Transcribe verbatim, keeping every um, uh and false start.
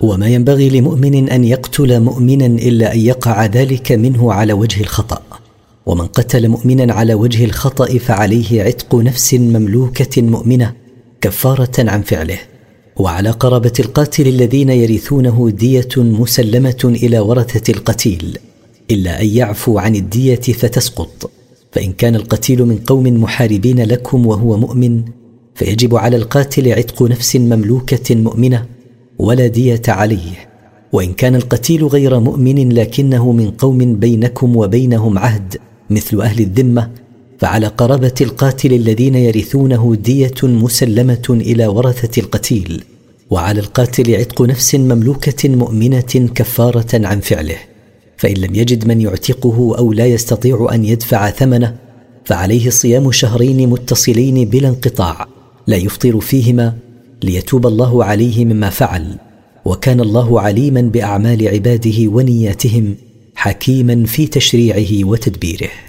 وما ينبغي لمؤمن أن يقتل مؤمنا إلا أن يقع ذلك منه على وجه الخطأ، ومن قتل مؤمنا على وجه الخطأ فعليه عتق نفس مملوكة مؤمنة كفارة عن فعله. وعلى قرابة القاتل الذين يرثونه دية مسلمة إلى ورثة القتيل، إلا أن يعفوا عن الدية فتسقط. فإن كان القتيل من قوم محاربين لكم وهو مؤمن، فيجب على القاتل عتق نفس مملوكة مؤمنة ولا دية عليه. وإن كان القتيل غير مؤمن لكنه من قوم بينكم وبينهم عهد مثل أهل الذمة، فعلى قرابة القاتل الذين يرثونه دية مسلمة إلى ورثة القتيل، وعلى القاتل عتق نفس مملوكة مؤمنة كفارة عن فعله. فإن لم يجد من يعتقه أو لا يستطيع أن يدفع ثمنه، فعليه صيام شهرين متصلين بلا انقطاع لا يفطر فيهما، ليتوب الله عليه مما فعل. وكان الله عليما بأعمال عباده ونياتهم، حكيما في تشريعه وتدبيره.